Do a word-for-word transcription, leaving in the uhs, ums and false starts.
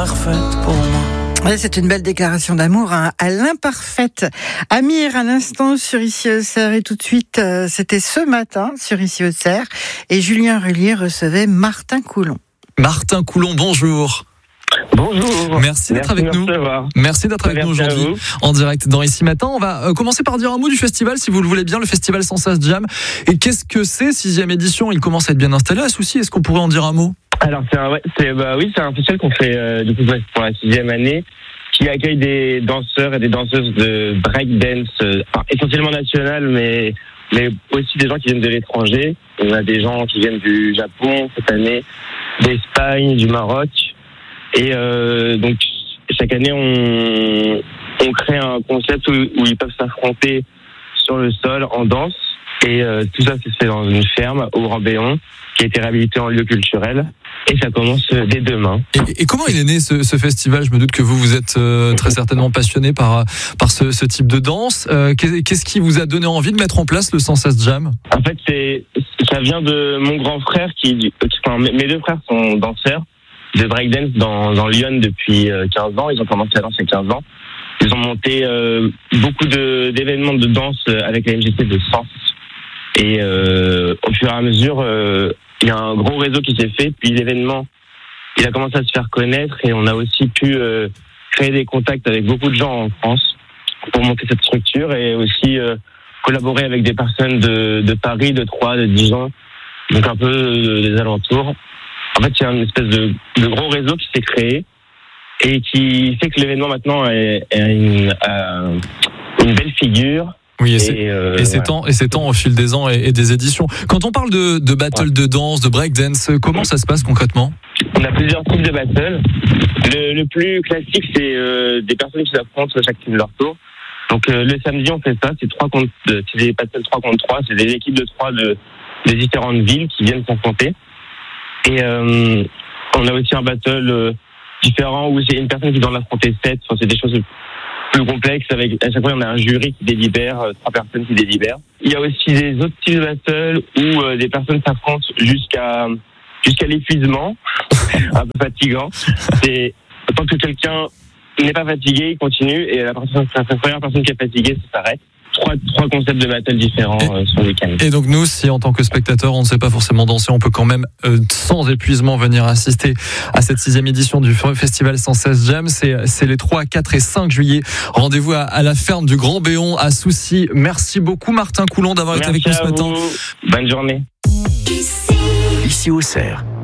parfaite pour moi. Ouais, c'est une belle déclaration d'amour hein, à l'imparfaite. Amir, à l'instant sur Ici Auxerre, et tout de suite, euh, c'était ce matin sur Ici Auxerre, et Julien Rullier recevait Martin Coulon. Martin Coulon, bonjour. Bonjour. Merci d'être Merci avec nous. Recevoir. Merci d'être avec Merci nous aujourd'hui en direct dans Ici Matin. On va euh, commencer par dire un mot du festival, si vous le voulez bien, le festival Sensas Jam. Et qu'est-ce que c'est, sixième édition? Il commence à être bien installé à Soucy. Est-ce qu'on pourrait en dire un mot? Alors c'est un, ouais, c'est bah oui, c'est un festival qu'on fait euh, du coup pour la sixième année, qui accueille des danseurs et des danseuses de breakdance, euh, enfin, essentiellement nationales, mais mais aussi des gens qui viennent de l'étranger. On a des gens qui viennent du Japon cette année, d'Espagne, du Maroc, et euh, donc chaque année on on crée un concept où, où ils peuvent s'affronter sur le sol en danse, et euh, tout ça c'est fait dans une ferme au Grand Béon, qui a été réhabilité en lieu culturel, et ça commence dès demain. Et, et comment il est né ce, ce festival? Je me doute que vous, vous êtes euh, très certainement passionné par, par ce, ce type de danse. Euh, qu'est-ce qui vous a donné envie de mettre en place le Sensas Jam? En fait, c'est, ça vient de mon grand frère qui, enfin, mes deux frères sont danseurs de breakdance dans, dans Lyon depuis quinze ans. Ils ont commencé à danser à quinze ans. Ils ont monté euh, beaucoup de, d'événements de danse avec la M J C de Sens. Et euh, au fur et à mesure, euh, il y a un gros réseau qui s'est fait. Puis l'événement, il a commencé à se faire connaître, et on a aussi pu euh, créer des contacts avec beaucoup de gens en France pour monter cette structure, et aussi euh, collaborer avec des personnes de, de Paris, de Troyes, de Dijon, donc un peu euh, des alentours. En fait, il y a une espèce de, de gros réseau qui s'est créé et qui fait que l'événement maintenant est, est une, euh, une belle figure. Oui, et, c'est, et, euh, et, c'est ouais. tant, et c'est tant au fil des ans et, et des éditions. Quand on parle de, de battle ouais. de danse, de breakdance, comment ça se passe concrètement? On a plusieurs types de battles. Le, le plus classique, c'est euh, des personnes qui s'affrontent chacune de leur tour. Donc euh, le samedi, on fait ça. C'est trois contre, c'est des battles trois contre trois. C'est des équipes de trois de, de différentes villes qui viennent s'affronter. Et euh, on a aussi un battle euh, différent où c'est une personne qui doit en affronter sept. Enfin, c'est des choses plus complexe, avec à chaque fois on a un jury qui délibère, euh, trois personnes qui délibèrent. Il y a aussi des autres types de battles où euh, des personnes s'affrontent jusqu'à jusqu'à l'épuisement, un peu fatigant. C'est tant que quelqu'un n'est pas fatigué, il continue, et la, personne, la première personne qui est fatiguée, ça s'arrête. Trois, trois concepts de battle différents euh, sur le week-end. Et donc nous, si en tant que spectateur, on ne sait pas forcément danser, on peut quand même, euh, sans épuisement, venir assister à cette sixième édition du festival Sensas Jam. C'est, c'est les trois, quatre et cinq juillet. Rendez-vous à, à la ferme du Grand Béon à Soucy. Merci beaucoup Martin Coulon d'avoir Merci été avec nous ce matin. Vous. Bonne journée. Ici Auxerre.